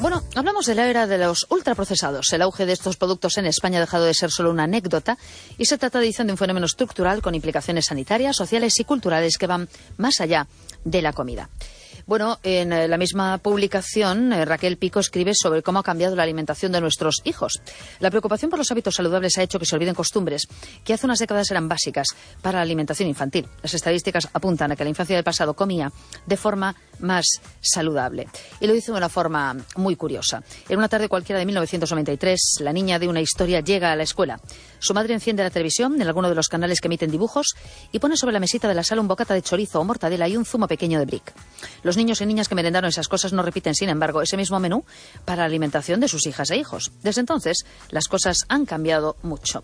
Bueno, hablamos de la era de los ultraprocesados. El auge de estos productos en España ha dejado de ser solo una anécdota y se trata, dicen, de un fenómeno estructural con implicaciones sanitarias, sociales y culturales que van más allá de la comida. Bueno, en la misma publicación, Raquel Pico escribe sobre cómo ha cambiado la alimentación de nuestros hijos. La preocupación por los hábitos saludables ha hecho que se olviden costumbres que hace unas décadas eran básicas para la alimentación infantil. Las estadísticas apuntan a que la infancia del pasado comía de forma más saludable. Y lo hizo de una forma muy curiosa. En una tarde cualquiera de 1993, la niña de una historia llega a la escuela. Su madre enciende la televisión en alguno de los canales que emiten dibujos y pone sobre la mesita de la sala un bocata de chorizo o mortadela y un zumo pequeño de brick. Los niños y niñas que merendaron esas cosas no repiten, sin embargo, ese mismo menú para la alimentación de sus hijas e hijos. Desde entonces, las cosas han cambiado mucho.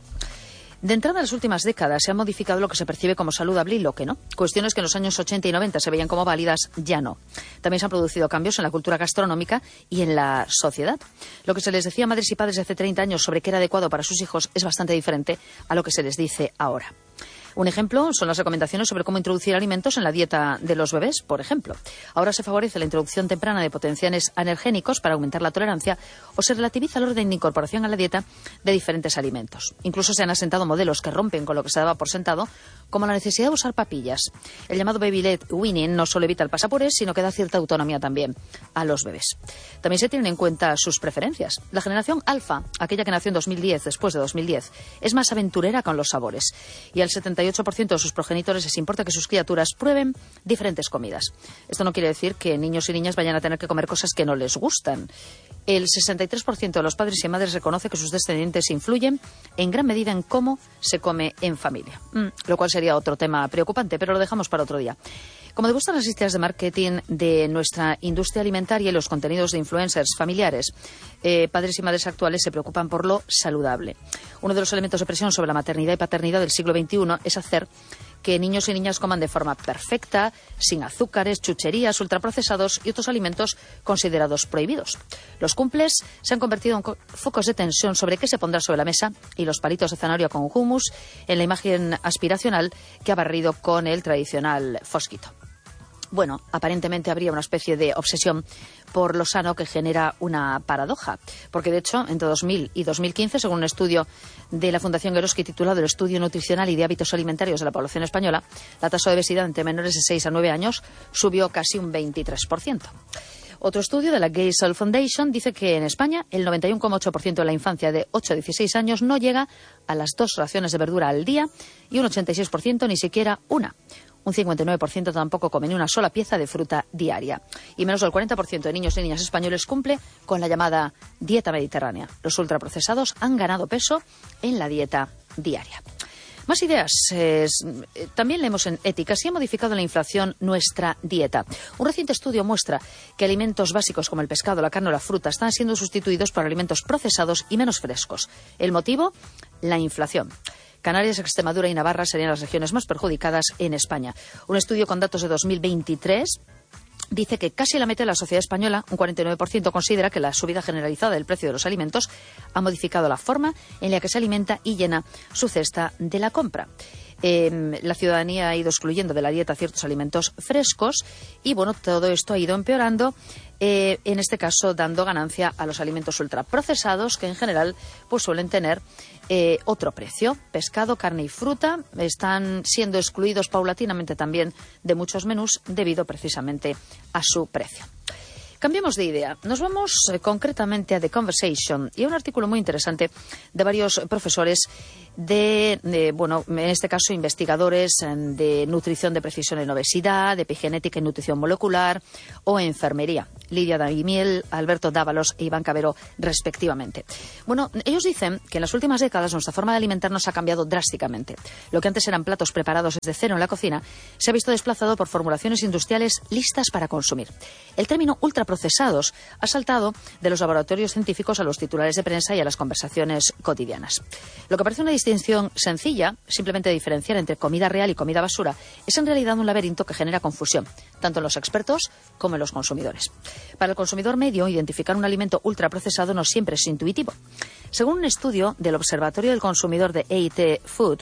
De entrada en las últimas décadas se ha modificado lo que se percibe como saludable y lo que no. Cuestiones que en los años 80 y 90 se veían como válidas, ya no. También se han producido cambios en la cultura gastronómica y en la sociedad. Lo que se les decía a madres y padres de hace 30 años sobre qué era adecuado para sus hijos es bastante diferente a lo que se les dice ahora. Un ejemplo son las recomendaciones sobre cómo introducir alimentos en la dieta de los bebés, por ejemplo. Ahora se favorece la introducción temprana de potenciales alergénicos para aumentar la tolerancia o se relativiza el orden de incorporación a la dieta de diferentes alimentos. Incluso se han asentado modelos que rompen con lo que se daba por sentado, como la necesidad de usar papillas. El llamado baby led weaning no solo evita el pasapurés, sino que da cierta autonomía también a los bebés. También se tienen en cuenta sus preferencias. La generación alfa, aquella que nació en 2010, después de 2010, es más aventurera con los sabores. Y al 78% de sus progenitores les importa que sus criaturas prueben diferentes comidas. Esto no quiere decir que niños y niñas vayan a tener que comer cosas que no les gustan. El 63% de los padres y madres reconoce que sus descendientes influyen en gran medida en cómo se come en familia. Lo cual sería otro tema preocupante, pero lo dejamos para otro día. Como degustan las listas de marketing de nuestra industria alimentaria y los contenidos de influencers familiares, padres y madres actuales se preocupan por lo saludable. Uno de los elementos de presión sobre la maternidad y paternidad del siglo XXI es hacer que niños y niñas coman de forma perfecta, sin azúcares, chucherías, ultraprocesados y otros alimentos considerados prohibidos. Los cumples se han convertido en focos de tensión sobre qué se pondrá sobre la mesa y los palitos de zanahoria con hummus en la imagen aspiracional que ha barrido con el tradicional fosquito. Bueno, aparentemente habría una especie de obsesión por lo sano que genera una paradoja. Porque, de hecho, entre 2000 y 2015, según un estudio de la Fundación Eroski titulado El Estudio Nutricional y de Hábitos Alimentarios de la Población Española, la tasa de obesidad entre menores de 6 a 9 años subió casi un 23%. Otro estudio de la Geisel Foundation dice que en España el 91,8% de la infancia de 8 a 16 años no llega a las 2 raciones de verdura al día y un 86% ni siquiera una. Un 59% tampoco come ni una sola pieza de fruta diaria. Y menos del 40% de niños y niñas españoles cumple con la llamada dieta mediterránea. Los ultraprocesados han ganado peso en la dieta diaria. Más ideas. También leemos en Ética si ha modificado la inflación nuestra dieta. Un reciente estudio muestra que alimentos básicos como el pescado, la carne o la fruta están siendo sustituidos por alimentos procesados y menos frescos. ¿El motivo? La inflación. Canarias, Extremadura y Navarra serían las regiones más perjudicadas en España. Un estudio con datos de 2023 dice que casi la mitad de la sociedad española, un 49%, considera que la subida generalizada del precio de los alimentos ha modificado la forma en la que se alimenta y llena su cesta de la compra. La ciudadanía ha ido excluyendo de la dieta ciertos alimentos frescos y, bueno, todo esto ha ido empeorando, en este caso dando ganancia a los alimentos ultraprocesados que en general pues suelen tener otro precio. Pescado, carne y fruta están siendo excluidos paulatinamente también de muchos menús debido precisamente a su precio. Cambiemos de idea. Nos vamos concretamente a The Conversation y a un artículo muy interesante de varios profesores bueno, en este caso investigadores de nutrición de precisión en obesidad, de epigenética y nutrición molecular o enfermería. Lidia Daimiel, Alberto Dávalos e Iván Cabero, respectivamente. Bueno, ellos dicen que en las últimas décadas nuestra forma de alimentarnos ha cambiado drásticamente. Lo que antes eran platos preparados desde cero en la cocina se ha visto desplazado por formulaciones industriales listas para consumir. El término ultraprocesados ha saltado de los laboratorios científicos a los titulares de prensa y a las conversaciones cotidianas. Lo que parece una distinción sencilla, simplemente diferenciar entre comida real y comida basura, es en realidad un laberinto que genera confusión, tanto en los expertos como en los consumidores. Para el consumidor medio, identificar un alimento ultraprocesado no siempre es intuitivo. Según un estudio del Observatorio del Consumidor de EIT Food,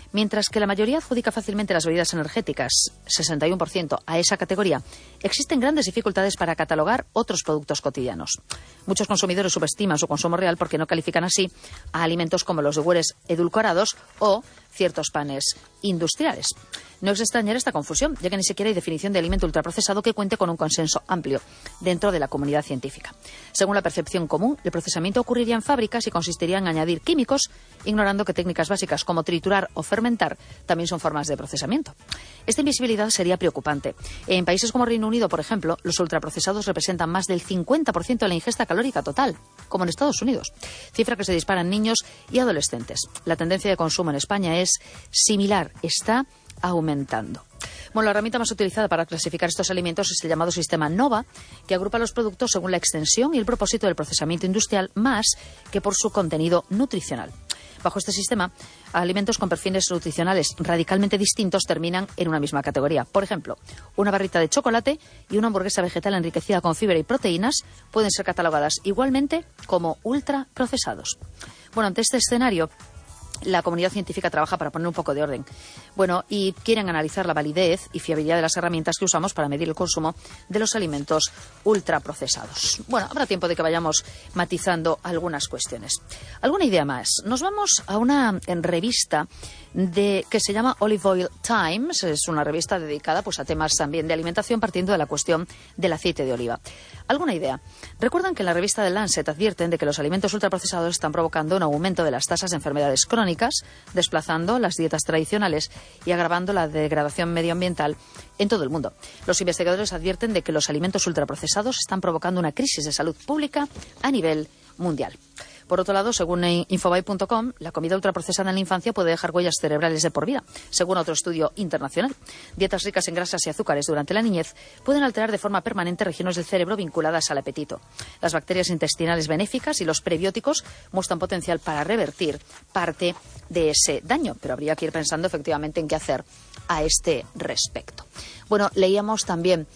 Mientras que la mayoría adjudica fácilmente las bebidas energéticas, 61%, a esa categoría, existen grandes dificultades para catalogar otros productos cotidianos. Muchos consumidores subestiman su consumo real porque no califican así a alimentos como los yogures edulcorados o ciertos panes industriales. No es extrañar esta confusión, ya que ni siquiera hay definición de alimento ultraprocesado que cuente con un consenso amplio dentro de la comunidad científica. Según la percepción común, el procesamiento ocurriría en fábricas y consistiría en añadir químicos, ignorando que técnicas básicas como triturar o fermentar también son formas de procesamiento. Esta invisibilidad sería preocupante. En países como Reino Unido, por ejemplo, los ultraprocesados representan más del 50% de la ingesta calórica total, como en Estados Unidos, cifra que se dispara en niños y adolescentes. La tendencia de consumo en España es similar, está aumentando. Bueno, la herramienta más utilizada para clasificar estos alimentos es el llamado sistema NOVA, que agrupa los productos según la extensión y el propósito del procesamiento industrial más que por su contenido nutricional. Bajo este sistema, alimentos con perfiles nutricionales radicalmente distintos terminan en una misma categoría. Por ejemplo, una barrita de chocolate y una hamburguesa vegetal enriquecida con fibra y proteínas pueden ser catalogadas igualmente como ultraprocesados. Bueno, ante este escenario, la comunidad científica trabaja para poner un poco de orden. Bueno, y quieren analizar la validez y fiabilidad de las herramientas que usamos para medir el consumo de los alimentos ultraprocesados. Bueno, habrá tiempo de que vayamos matizando algunas cuestiones. ¿Alguna idea más? Nos vamos a una revista que se llama Olive Oil Times. Es una revista dedicada a temas también de alimentación, partiendo de la cuestión del aceite de oliva. ¿Alguna idea? Recuerdan que en la revista The Lancet advierten de que los alimentos ultraprocesados están provocando un aumento de las tasas de enfermedades crónicas, desplazando las dietas tradicionales y agravando la degradación medioambiental en todo el mundo. Los investigadores advierten de que los alimentos ultraprocesados están provocando una crisis de salud pública a nivel mundial. Por otro lado, según Infobae.com, la comida ultraprocesada en la infancia puede dejar huellas cerebrales de por vida, según otro estudio internacional. Dietas ricas en grasas y azúcares durante la niñez pueden alterar de forma permanente regiones del cerebro vinculadas al apetito. Las bacterias intestinales benéficas y los prebióticos muestran potencial para revertir parte de ese daño, pero habría que ir pensando efectivamente en qué hacer a este respecto. Bueno, leíamos también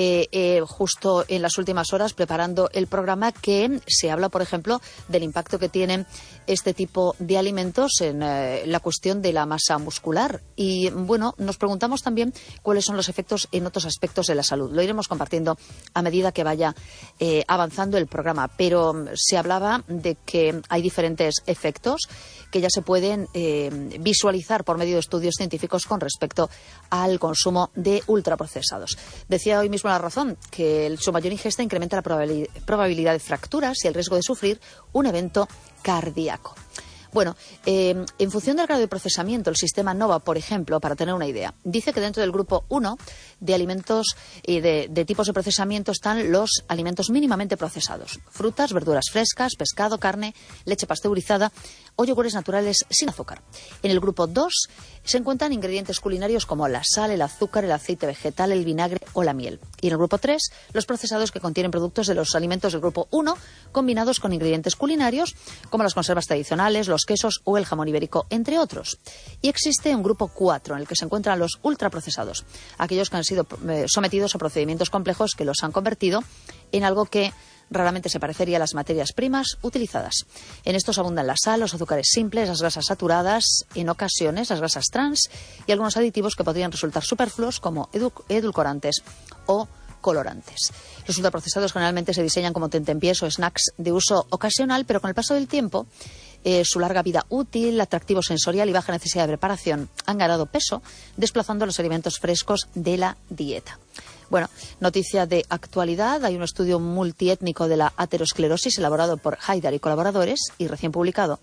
justo en las últimas horas, preparando el programa, que se habla, por ejemplo, del impacto que tienen este tipo de alimentos en la cuestión de la masa muscular. Y bueno, nos preguntamos también cuáles son los efectos en otros aspectos de la salud. Lo iremos compartiendo a medida que vaya avanzando el programa, pero se hablaba de que hay diferentes efectos que ya se pueden visualizar por medio de estudios científicos con respecto al consumo de ultraprocesados. Decía hoy mismo La Razón que su mayor ingesta incrementa la probabilidad de fracturas y el riesgo de sufrir un evento cardíaco. Bueno, en función del grado de procesamiento, el sistema NOVA, por ejemplo, para tener una idea, dice que dentro del grupo 1 de alimentos y de tipos de procesamiento están los alimentos mínimamente procesados: frutas, verduras frescas, pescado, carne, leche pasteurizada o yogures naturales sin azúcar. En el grupo 2 se encuentran ingredientes culinarios como la sal, el azúcar, el aceite vegetal, el vinagre o la miel. Y en el grupo 3, los procesados que contienen productos de los alimentos del grupo 1 combinados con ingredientes culinarios como las conservas tradicionales, los quesos o el jamón ibérico, entre otros. Y existe un grupo 4 en el que se encuentran los ultraprocesados, aquellos que han sido sometidos a procedimientos complejos que los han convertido en algo que raramente se parecería a las materias primas utilizadas. En estos abundan la sal, los azúcares simples, las grasas saturadas, en ocasiones las grasas trans y algunos aditivos que podrían resultar superfluos como edulcorantes o colorantes. Los ultraprocesados generalmente se diseñan como tentempiés o snacks de uso ocasional, pero con el paso del tiempo, su larga vida útil, atractivo sensorial y baja necesidad de preparación han ganado peso, desplazando los alimentos frescos de la dieta. Bueno, noticia de actualidad: hay un estudio multiétnico de la aterosclerosis elaborado por Haidar y colaboradores y recién publicado,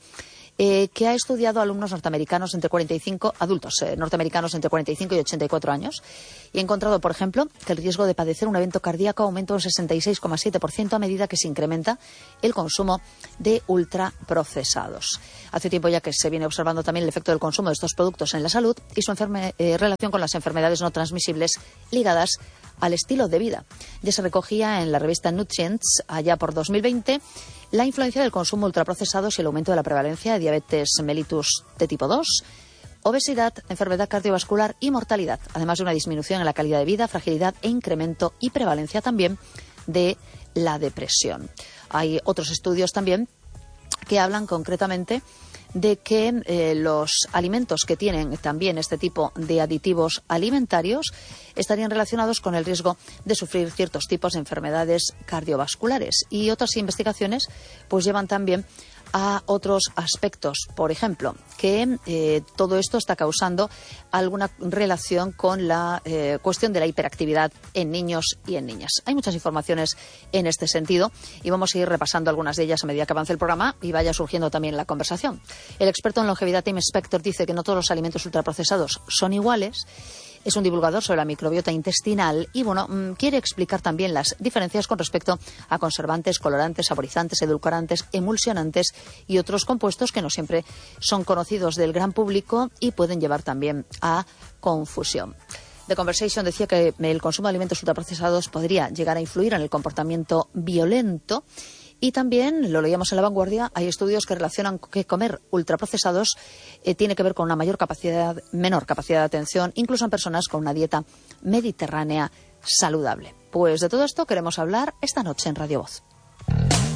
que ha estudiado a alumnos norteamericanos adultos norteamericanos entre 45 y 84 años, y ha encontrado, por ejemplo, que el riesgo de padecer un evento cardíaco aumenta un 66,7% a medida que se incrementa el consumo de ultraprocesados. Hace tiempo ya que se viene observando también el efecto del consumo de estos productos en la salud y su relación con las enfermedades no transmisibles ligadas al estilo de vida. Ya se recogía en la revista Nutrients, allá por 2020, la influencia del consumo de ultraprocesados y el aumento de la prevalencia de diabetes mellitus de tipo 2, obesidad, enfermedad cardiovascular y mortalidad, además de una disminución en la calidad de vida, fragilidad e incremento y prevalencia también de la depresión. Hay otros estudios también que hablan concretamente de que los alimentos que tienen también este tipo de aditivos alimentarios estarían relacionados con el riesgo de sufrir ciertos tipos de enfermedades cardiovasculares. Y otras investigaciones pues llevan también a otros aspectos, por ejemplo, que todo esto está causando alguna relación con la cuestión de la hiperactividad en niños y en niñas. Hay muchas informaciones en este sentido y vamos a ir repasando algunas de ellas a medida que avance el programa y vaya surgiendo también la conversación. El experto en longevidad Tim Spector dice que no todos los alimentos ultraprocesados son iguales. Es un divulgador sobre la microbiota intestinal y, quiere explicar también las diferencias con respecto a conservantes, colorantes, saborizantes, edulcorantes, emulsionantes y otros compuestos que no siempre son conocidos del gran público y pueden llevar también a confusión. The Conversation decía que el consumo de alimentos ultraprocesados podría llegar a influir en el comportamiento violento. Y también, lo leíamos en La Vanguardia, hay estudios que relacionan que comer ultraprocesados tiene que ver con una menor capacidad de atención, incluso en personas con una dieta mediterránea saludable. Pues de todo esto queremos hablar esta noche en Radio Voz.